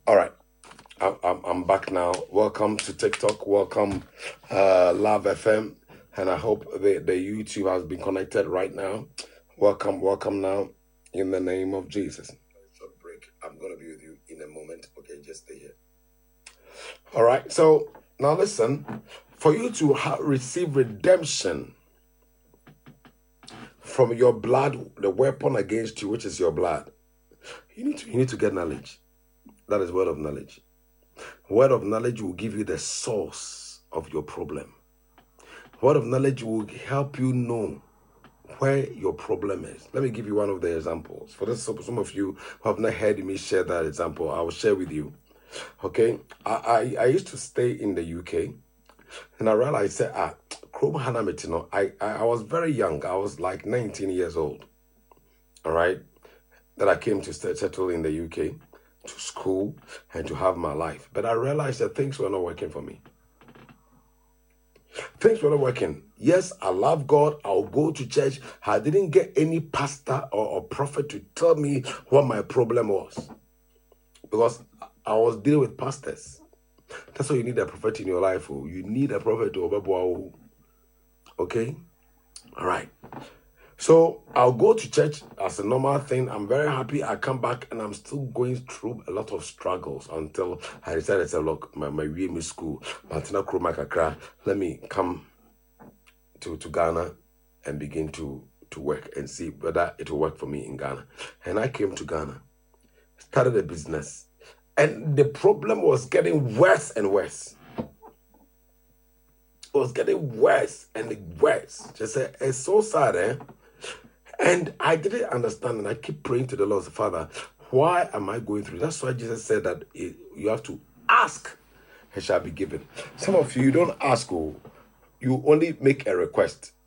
All right, I'm back now. Welcome to TikTok. Welcome, Love FM, and I hope the YouTube has been connected right now. Welcome now, in the name of Jesus. Short break. I'm gonna be with you in a moment. Okay, just stay here. All right. So now listen. For you to receive redemption from your blood, the weapon against you, which is your blood, you need to get knowledge. That is word of knowledge. Word of knowledge will give you the source of your problem. Word of knowledge will help you know where your problem is. Let me give you one of the examples. For this, some of you who have not heard me share that example, I will share with you. Okay, I used to stay in the UK, and I realized that I was very young. I was like 19 years old. All right, that I came to settle in the UK, to school, and to have my life. But I realized that things were not working for me. Things were not working. Yes, I love God. I'll go to church. I didn't get any pastor or prophet to tell me what my problem was, because I was dealing with pastors. That's why you need a prophet in your life. You need a prophet to obey. Okay? All right. So I'll go to church as a normal thing. I'm very happy. I come back and I'm still going through a lot of struggles until I decided to say, look, my WME school, let me come to Ghana and begin to work and see whether it will work for me in Ghana. And I came to Ghana, started a business, and the problem was getting worse and worse. It was getting worse and worse. Just say, it's so sad, eh? And I didn't understand, and I keep praying to the Lord, Father, why am I going through? That's why Jesus said that you have to ask, and shall be given. Some of you don't ask, you only make a request.